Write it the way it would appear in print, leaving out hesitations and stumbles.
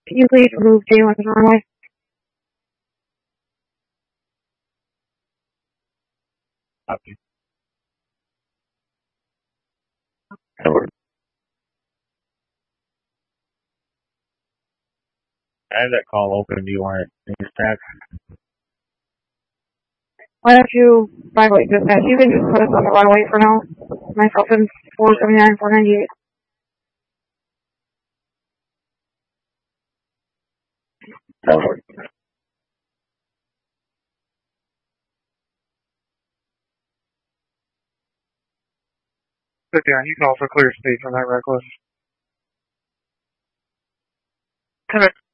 Can you please remove Jalen from the runway? Copy. I have that call open. Do you want it in stack? Why don't you, by the way, dispatch, you can just put us on the runway for now. Myself and 479, 498. Sit down. You can also clear stage on that reckless. Correct.